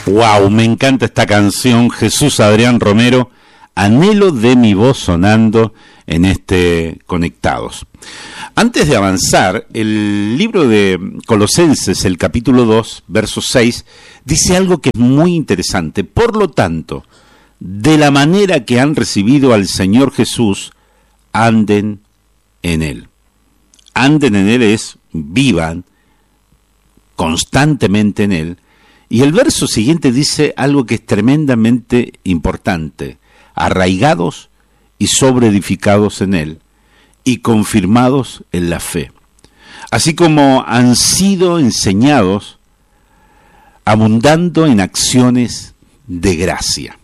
Wow, me encanta esta canción, Jesús Adrián Romero, anhelo de mi voz sonando en este Conectados. Antes de avanzar, el libro de Colosenses, el capítulo 2, verso 6, dice algo que es muy interesante. Por lo tanto, de la manera que han recibido al Señor Jesús, anden en Él. Anden en Él es vivan constantemente en Él. Y el verso siguiente dice algo que es tremendamente importante: arraigados y sobreedificados en Él, y confirmados en la fe, así como han sido enseñados, abundando en acciones de gracia.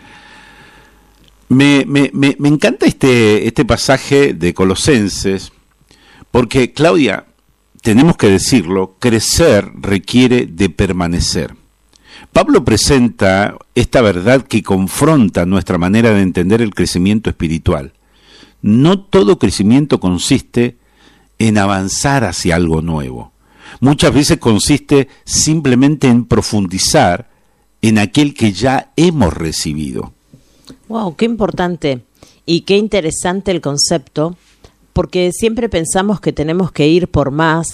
Me encanta este pasaje de Colosenses, porque, Claudia, tenemos que decirlo, crecer requiere de permanecer. Pablo presenta esta verdad que confronta nuestra manera de entender el crecimiento espiritual. No todo crecimiento consiste en avanzar hacia algo nuevo. Muchas veces consiste simplemente en profundizar en aquel que ya hemos recibido. Wow, qué importante y qué interesante el concepto, porque siempre pensamos que tenemos que ir por más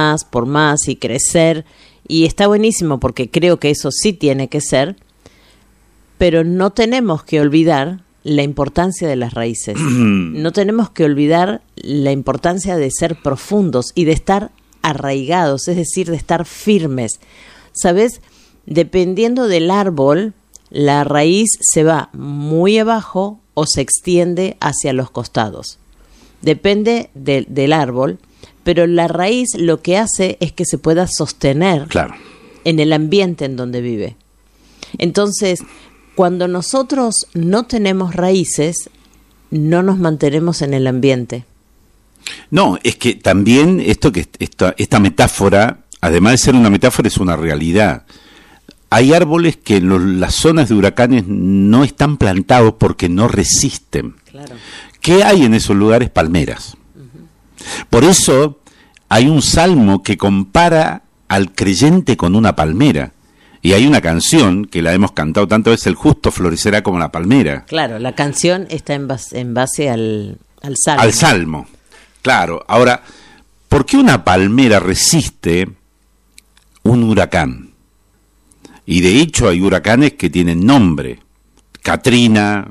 y crecer, y está buenísimo porque creo que eso sí tiene que ser, pero no tenemos que olvidar la importancia de las raíces. No tenemos que olvidar la importancia de ser profundos y de estar arraigados, es decir, de estar firmes. ¿Sabes? Dependiendo del árbol, la raíz se va muy abajo o se extiende hacia los costados. Depende del árbol, pero la raíz lo que hace es que se pueda sostener en el ambiente en donde vive. Entonces, cuando nosotros no tenemos raíces, no nos mantenemos en el ambiente. No, es que también esta metáfora, además de ser una metáfora, es una realidad. Hay árboles que en las zonas de huracanes no están plantados porque no resisten. Claro. ¿Qué hay en esos lugares? Palmeras. Uh-huh. Por eso hay un salmo que compara al creyente con una palmera. Y hay una canción que la hemos cantado tantas veces: el justo florecerá como la palmera. Claro, la canción está en base al salmo. Al salmo, claro. Ahora, ¿por qué una palmera resiste un huracán? Y de hecho hay huracanes que tienen nombre. Katrina,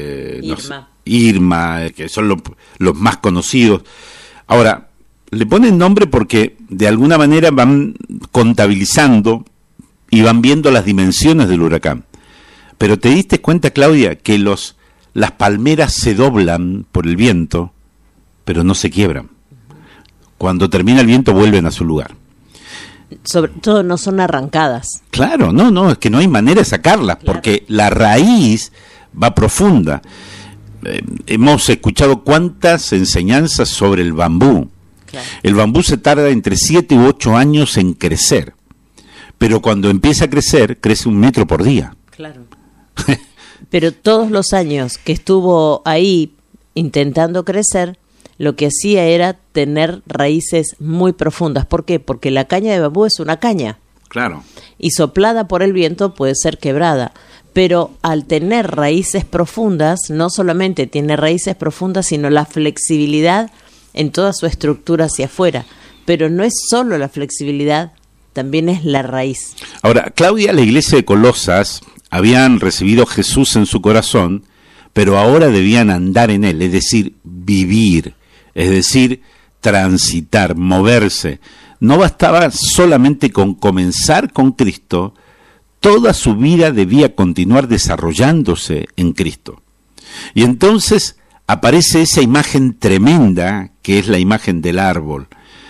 Irma, que son los más conocidos. Ahora, le ponen nombre porque de alguna manera van contabilizando y van viendo las dimensiones del huracán. Pero ¿te diste cuenta, Claudia, que las palmeras se doblan por el viento, pero no se quiebran? Cuando termina el viento vuelven a su lugar. Sobre todo no son arrancadas. Claro, no, es que no hay manera de sacarlas, porque la raíz va profunda. Hemos escuchado cuántas enseñanzas sobre el bambú. Claro. El bambú se tarda entre 7 u 8 años en crecer, pero cuando empieza a crecer, crece 1 metro por día. Claro. Pero todos los años que estuvo ahí intentando crecer, lo que hacía era tener raíces muy profundas. ¿Por qué? Porque la caña de bambú es una caña. Claro. Y soplada por el viento puede ser quebrada. Pero al tener raíces profundas, no solamente tiene raíces profundas, sino la flexibilidad en toda su estructura hacia afuera. Pero no es solo la flexibilidad, también es la raíz. Ahora, Claudia, la iglesia de Colosas habían recibido a Jesús en su corazón, pero ahora debían andar en él, es decir, vivir, es decir, transitar, moverse. No bastaba solamente con comenzar con Cristo, toda su vida debía continuar desarrollándose en Cristo. Y entonces aparece esa imagen tremenda que es la imagen del árbol.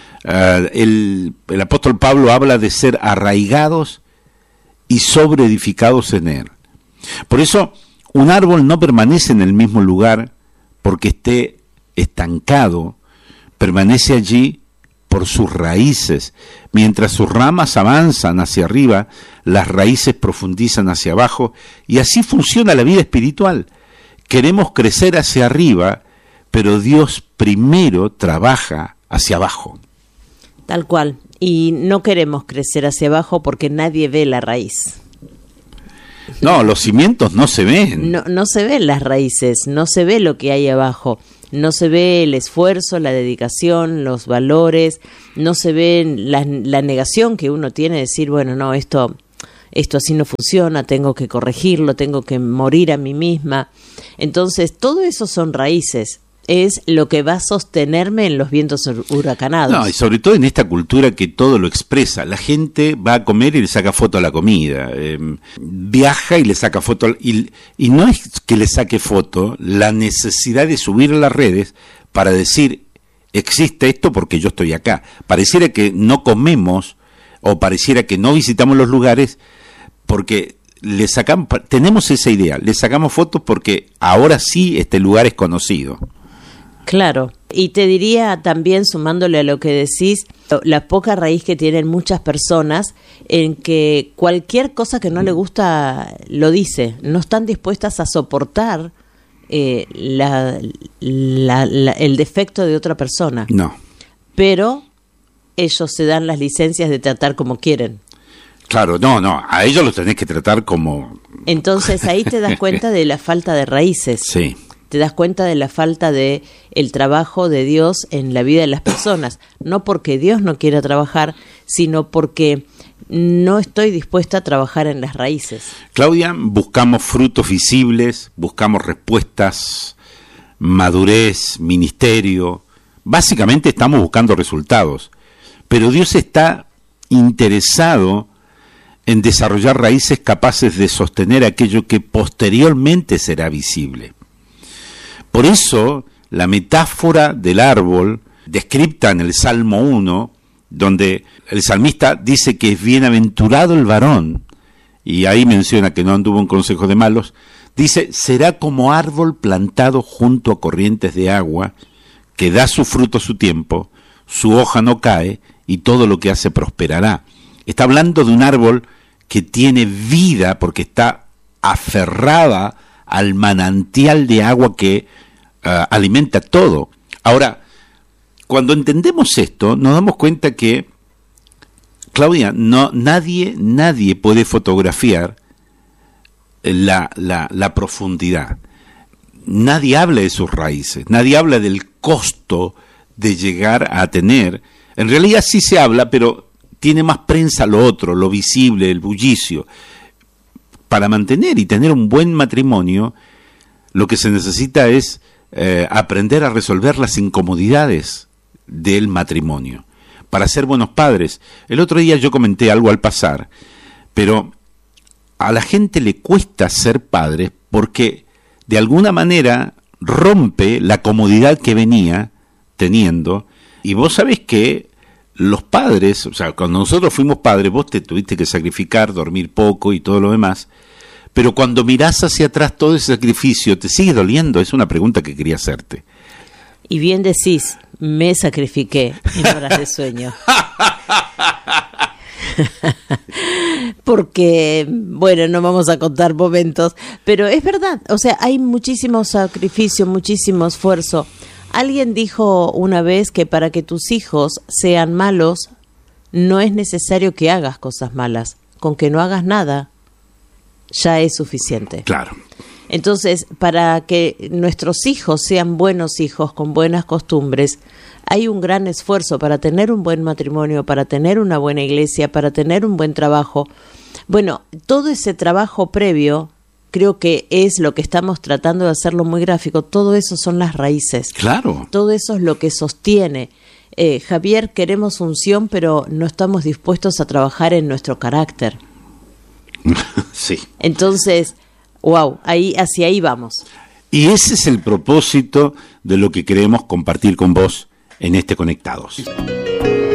El apóstol Pablo habla de ser arraigados y sobreedificados en él. Por eso, un árbol no permanece en el mismo lugar porque esté estancado, permanece allí por sus raíces. Mientras sus ramas avanzan hacia arriba, las raíces profundizan hacia abajo, y así funciona la vida espiritual. Queremos crecer hacia arriba, pero Dios primero trabaja hacia abajo. Tal cual. Y no queremos crecer hacia abajo porque nadie ve la raíz. No, los cimientos no se ven. No se ven las raíces, no se ve lo que hay abajo, no se ve el esfuerzo, la dedicación, los valores, no se ve la negación que uno tiene de decir, bueno, no, esto así no funciona, tengo que corregirlo, tengo que morir a mí misma. Entonces, todo eso son raíces. Es lo que va a sostenerme en los vientos huracanados. No, y sobre todo en esta cultura que todo lo expresa. La gente va a comer y le saca foto a la comida, viaja y le saca foto, y no es que le saque foto, la necesidad de subir a las redes para decir, existe esto porque yo estoy acá. Pareciera que no comemos o pareciera que no visitamos los lugares porque tenemos esa idea, le sacamos fotos porque ahora sí este lugar es conocido. Claro, y te diría también, sumándole a lo que decís, la poca raíz que tienen muchas personas en que cualquier cosa que no le gusta lo dice, no están dispuestas a soportar el defecto de otra persona. No. Pero ellos se dan las licencias de tratar como quieren. Claro, no, a ellos los tenés que tratar como... Entonces ahí te das cuenta de la falta de raíces. Sí. Te das cuenta de la falta de el trabajo de Dios en la vida de las personas. No porque Dios no quiera trabajar, sino porque no estoy dispuesta a trabajar en las raíces. Claudia, buscamos frutos visibles, buscamos respuestas, madurez, ministerio. Básicamente estamos buscando resultados. Pero Dios está interesado en desarrollar raíces capaces de sostener aquello que posteriormente será visible. Por eso, la metáfora del árbol, descrita en el Salmo 1, donde el salmista dice que es bienaventurado el varón, y ahí menciona que no anduvo en consejos de malos, dice, será como árbol plantado junto a corrientes de agua, que da su fruto a su tiempo, su hoja no cae, y todo lo que hace prosperará. Está hablando de un árbol que tiene vida, porque está aferrada al manantial de agua que alimenta todo. Ahora, cuando entendemos esto, nos damos cuenta que, Claudia, nadie puede fotografiar la profundidad. Nadie habla de sus raíces, nadie habla del costo de llegar a tener. En realidad sí se habla, pero tiene más prensa lo otro, lo visible, el bullicio. Para mantener y tener un buen matrimonio, lo que se necesita es aprender a resolver las incomodidades del matrimonio. Para ser buenos padres. El otro día yo comenté algo al pasar, pero a la gente le cuesta ser padres porque de alguna manera rompe la comodidad que venía teniendo. Y vos sabés que los padres, o sea, cuando nosotros fuimos padres, vos te tuviste que sacrificar, dormir poco y todo lo demás. Pero cuando mirás hacia atrás todo ese sacrificio, ¿te sigue doliendo? Es una pregunta que quería hacerte. Y bien decís, me sacrifiqué en horas de sueño. Porque, bueno, no vamos a contar momentos, pero es verdad, o sea, hay muchísimo sacrificio, muchísimo esfuerzo. Alguien dijo una vez que para que tus hijos sean malos, no es necesario que hagas cosas malas, con que no hagas nada ya es suficiente. Claro. Entonces, para que nuestros hijos sean buenos hijos con buenas costumbres, hay un gran esfuerzo para tener un buen matrimonio, para tener una buena iglesia, para tener un buen trabajo. Bueno, todo ese trabajo previo, creo que es lo que estamos tratando de hacerlo muy gráfico, todo eso son las raíces. Claro. Todo eso es lo que sostiene. Javier, queremos unción, pero no estamos dispuestos a trabajar en nuestro carácter. Sí. Entonces, wow, hacia ahí vamos. Y ese es el propósito de lo que queremos compartir con vos en este Conectados.